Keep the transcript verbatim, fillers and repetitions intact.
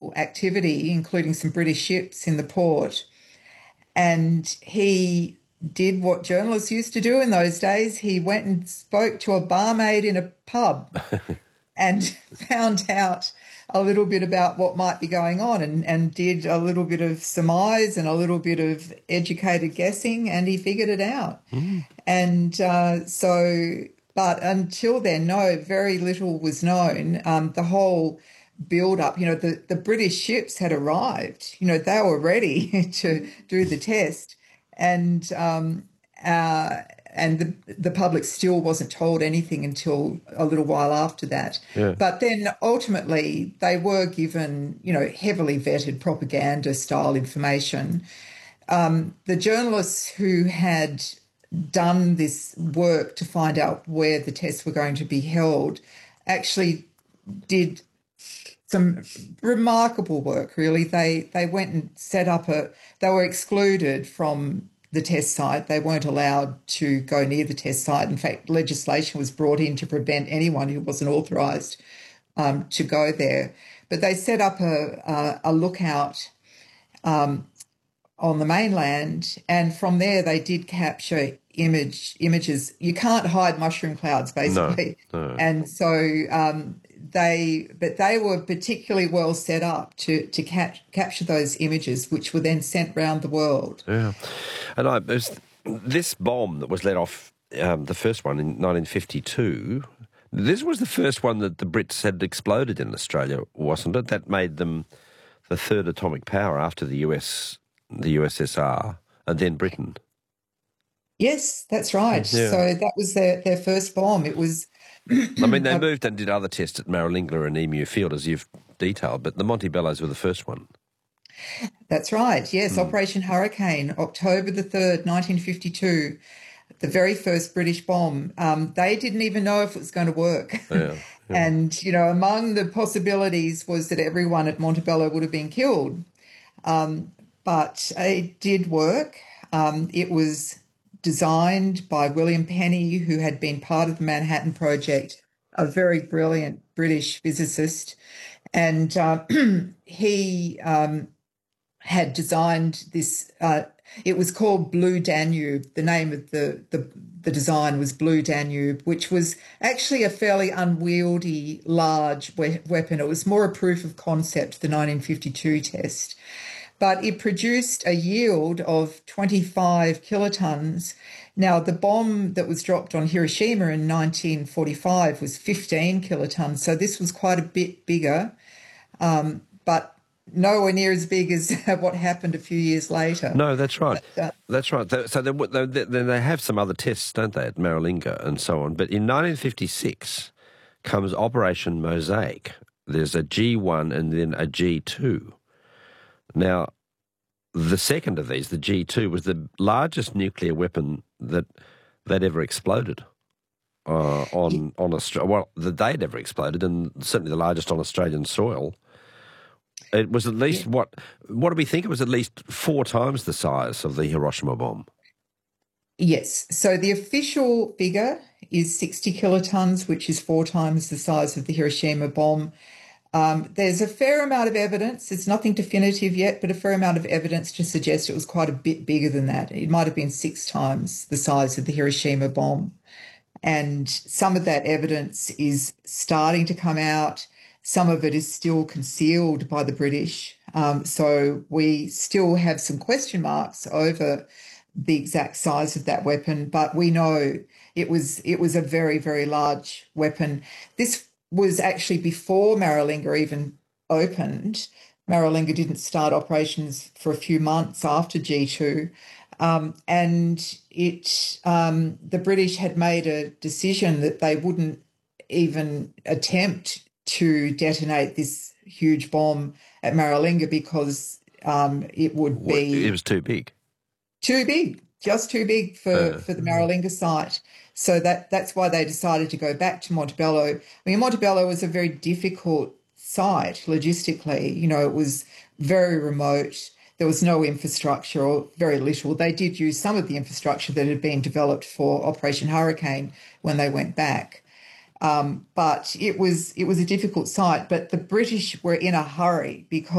illegal activity, including some British ships in the port. And he did what journalists used to do in those days. He went and spoke to a barmaid in a pub and found out a little bit about what might be going on, and, and did a little bit of surmise and a little bit of educated guessing, and he figured it out. Mm. And uh, so, but until then, no, very little was known. Um, the whole build-up, you know, the, the British ships had arrived. You know, they were ready to do the test, and um, uh, and the the public still wasn't told anything until a little while after that. Yeah. But then ultimately they were given, you know, heavily vetted propaganda-style information. Um, the journalists who had done this work to find out where the tests were going to be held actually did some remarkable work, really. They they went and set up a, they were excluded from the test site. They weren't allowed to go near the test site. In fact, legislation was brought in to prevent anyone who wasn't authorised um, to go there. But they set up a, a, a lookout um, on the mainland, and from there they did capture image images. You can't hide mushroom clouds, basically. No, no. And so um, they, but they were particularly well set up to to catch, capture those images, which were then sent around the world. Yeah, and I there's this bomb that was let off, um, the first one in nineteen fifty-two. This was the first one that the Brits had exploded in Australia, wasn't it? That made them the third atomic power after the U S, the U S S R, and then Britain. Yes, that's right. Yeah. So that was their, their first bomb. It was... I mean, they moved and did other tests at Maralinga and Emu Field, as you've detailed, but the Montebellos were the first one. That's right, yes. Hmm. Operation Hurricane, October the third, nineteen fifty-two, the very first British bomb. Um, they didn't even know if it was going to work. Yeah, yeah. And, you know, among the possibilities was that everyone at Montebello would have been killed. Um, but it did work. Um, it was designed by William Penny, who had been part of the Manhattan Project, a very brilliant British physicist. And uh, he um, had designed this, uh, it was called Blue Danube. The name of the, the, the design was Blue Danube, which was actually a fairly unwieldy, large we- weapon. It was more a proof of concept, the nineteen fifty-two test. But it produced a yield of twenty-five kilotons. Now, the bomb that was dropped on Hiroshima in nineteen forty-five was fifteen kilotons, so this was quite a bit bigger, um, but nowhere near as big as what happened a few years later. No, that's right. But, uh, that's right. So they, they, they have some other tests, don't they, at Maralinga and so on. But in nineteen fifty-six comes Operation Mosaic. There's a G one and then a G two. Now, the second of these, the G two, was the largest nuclear weapon that they'd ever exploded uh, on on Australia. Well, that they'd ever exploded, and certainly the largest on Australian soil. It was at least yeah. what? What do we think? It was at least four times the size of the Hiroshima bomb. Yes. So the official figure is sixty kilotons, which is four times the size of the Hiroshima bomb. Um, there's a fair amount of evidence. It's nothing definitive yet, but a fair amount of evidence to suggest it was quite a bit bigger than that. It might have been six times the size of the Hiroshima bomb. And some of that evidence is starting to come out. Some of it is still concealed by the British. Um, so we still have some question marks over the exact size of that weapon, but we know it was it was a very, very large weapon. This was actually before Maralinga even opened. Maralinga didn't start operations for a few months after G two. Um, and it um, the British had made a decision that they wouldn't even attempt to detonate this huge bomb at Maralinga because um, it would be... It was too big. Too big, just too big for, uh, for the Maralinga site. So that that's why they decided to go back to Montebello. I mean, Montebello was a very difficult site logistically. You know, it was very remote. There was no infrastructure or very little. They did use some of the infrastructure that had been developed for Operation Hurricane when they went back. Um, but it was it was a difficult site. But the British were in a hurry because